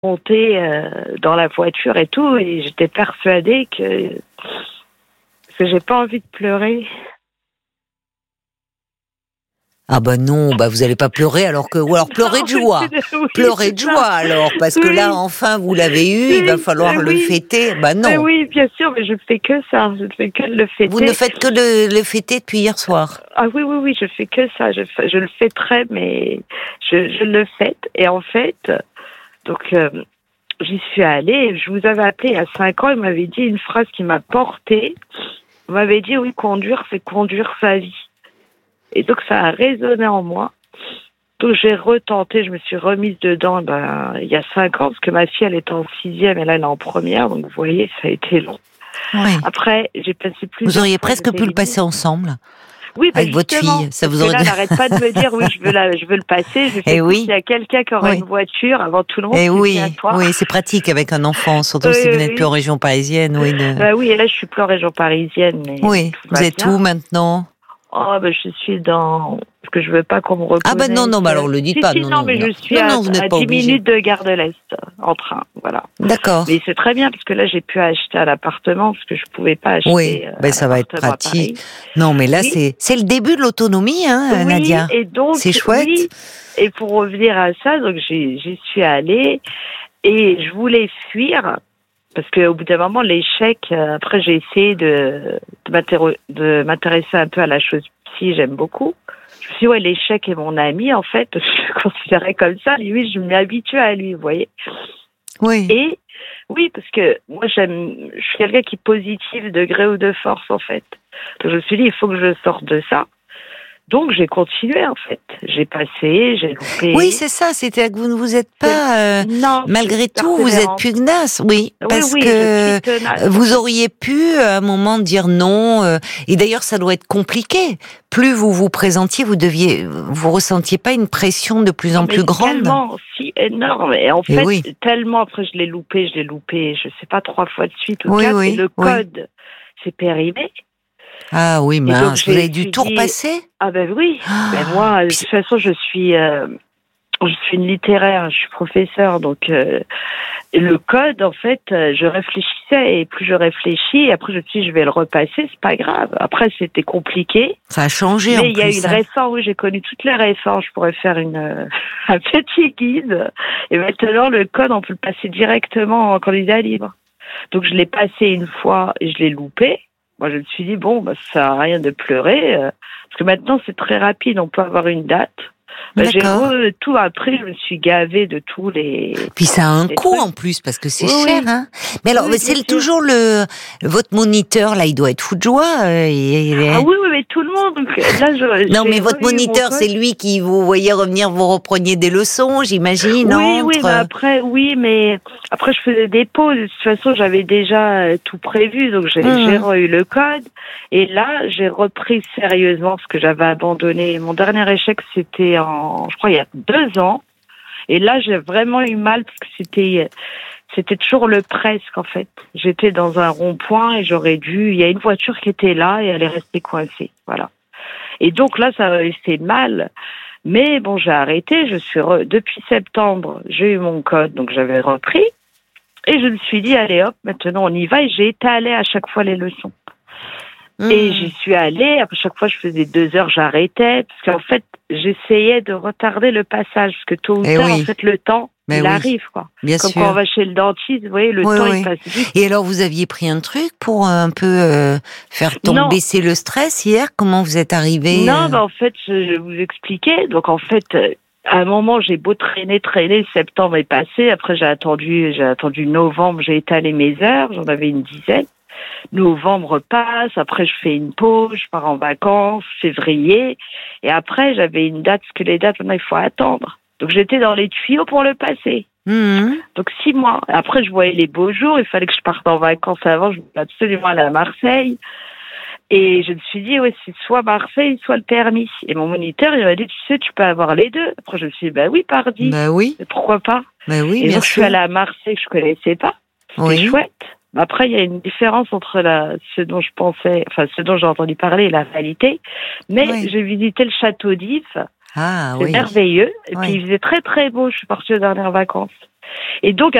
monter dans la voiture et tout, et j'étais persuadée que j'ai pas envie de pleurer. Ah bah non, bah vous allez pas pleurer ou alors pleurer de joie. Oui, Pleurer de joie alors, parce que là enfin vous l'avez eu, il va falloir le fêter. Bah Mais non. oui, bien sûr, mais je fais que ça, je ne fais que de le fêter. Vous ne faites que le fêter depuis hier soir. Ah oui, je fais que ça, je le fêterai, mais je le fête. Et en fait, donc j'y suis allée, je vous avais appelé il y a 5 ans, il m'avait dit une phrase qui m'a portée. Il m'avait dit oui, conduire, c'est conduire sa vie. Et donc ça a résonné en moi. Donc j'ai retenté, je me suis remise dedans il y a 5 ans, parce que ma fille elle était en 6e et là elle est en première, donc vous voyez, ça a été long. Oui. Après, j'ai passé plus. Vous auriez presque pu le passer ensemble. Oui, avec votre fille, ça vous aurait. Là, elle n'arrête pas de me dire oui, je veux le passer. Je fais il y a quelqu'un qui aura une voiture avant tout le monde. Et oui, c'est pratique avec un enfant, surtout si vous n'êtes plus en région parisienne. Oui, et là je suis plus en région parisienne. Mais oui, vous êtes où maintenant? Oh, je suis parce que je veux pas qu'on me reconnaisse. Ah non, alors le dites pas. Non, mais je suis à 10 minutes de Gare de l'Est, en train, voilà. D'accord. Mais c'est très bien, parce que là, j'ai pu acheter un appartement, parce que je pouvais pas acheter. Oui, ça va être pratique. Non, mais là, c'est le début de l'autonomie, Nadia. Et donc, c'est chouette. Oui, et pour revenir à ça, donc j'y suis allée, et je voulais fuir, parce qu'au bout d'un moment, l'échec, après j'ai essayé de m'intéresser un peu à la chose psy, j'aime beaucoup. Je me suis dit, l'échec est mon ami, en fait, parce que je le considérais comme ça, limite, je m'habitue à lui, vous voyez. Oui. Et oui, parce que moi, je suis quelqu'un qui est positif de gré ou de force, en fait. Donc je me suis dit, il faut que je sorte de ça. Donc, j'ai continué, en fait. J'ai passé, j'ai loupé. Oui, c'est ça. C'était que vous ne vous êtes pas... non, malgré tout, vous êtes pugnace. Oui, parce que vous auriez pu, à un moment, dire non. Et d'ailleurs, ça doit être compliqué. Plus vous vous présentiez, vous ressentiez pas une pression de plus en plus grande. Tellement, si énorme. Et en fait, tellement, après, je l'ai loupé, je sais pas, 3 fois de suite ou 4. Et le code s'est périmé. Ah oui, mince, vous avez dû tout repasser? Ah ben oui, moi, de toute façon, je suis une littéraire, je suis professeure, donc le code, en fait, je réfléchissais, et plus je réfléchis, et après je me suis dit, je vais le repasser, c'est pas grave. Après, c'était compliqué. Ça a changé, mais il y a eu une réforme, oui, j'ai connu toutes les réformes, je pourrais faire un petit guide, et maintenant, le code, on peut le passer directement en candidat libre. Donc, je l'ai passé une fois, et je l'ai loupé. Moi, je me suis dit, ça sert à rien de pleurer, parce que maintenant, c'est très rapide, on peut avoir une date. J'ai tout appris, je me suis gavée de tous les... Puis ça a un coût en plus, parce que c'est cher, hein. Mais alors, c'est toujours votre moniteur, là, il doit être fou de joie. Ah oui, mais tout le monde. Donc, là, non, mais votre moniteur, c'est lui qui, vous voyez revenir, vous repreniez des leçons, j'imagine. Mais après, je faisais des pauses. De toute façon, j'avais déjà tout prévu, donc j'ai eu le code. Et là, j'ai repris sérieusement ce que j'avais abandonné. Mon dernier échec, c'était je crois, il y a 2 ans. Et là, j'ai vraiment eu mal, parce que c'était toujours le presque, en fait. J'étais dans un rond-point et il y a une voiture qui était là et elle est restée coincée. Voilà. Et donc là, ça m'a fait mal. Mais bon, j'ai arrêté. Depuis septembre, j'ai eu mon code, donc j'avais repris. Et je me suis dit, allez hop, maintenant on y va. Et j'ai étalé à chaque fois les leçons. Et j'y suis allée. Après, chaque fois, je faisais 2 heures, j'arrêtais. Parce qu'en fait, j'essayais de retarder le passage. Parce que tôt ou tard, en fait, le temps, arrive, quoi. Bien Comme sûr. quand on va chez le dentiste, vous voyez, le temps, il passe vite. Et alors, vous aviez pris un truc pour un peu faire baisser le stress hier? Comment vous êtes arrivée? Non, en fait, je vous expliquais. Donc, en fait, à un moment, j'ai beau traîner, septembre est passé. Après, j'ai attendu novembre, j'ai étalé mes heures. J'en avais une dizaine. Novembre passe, après je fais une pause, je pars en vacances, février, et après j'avais une date, parce que les dates maintenant il faut attendre. Donc j'étais dans les tuyaux pour le passer. Donc 6 mois. Après je voyais les beaux jours, il fallait que je parte en vacances avant, je voulais absolument aller à Marseille. Et je me suis dit, c'est soit Marseille, soit le permis. Et mon moniteur, il m'a dit, tu sais, tu peux avoir les deux. Après je me suis dit, oui, pardi. Oui. Mais pourquoi pas? Oui, et bien donc sûr. Je suis allée à Marseille, que je connaissais pas. C'était chouette. Après, il y a une différence entre ce dont j'ai entendu parler et la réalité. Mais j'ai visité le château d'If. C'est merveilleux. Et puis, il faisait très, très beau. Je suis partie aux dernières vacances. Et donc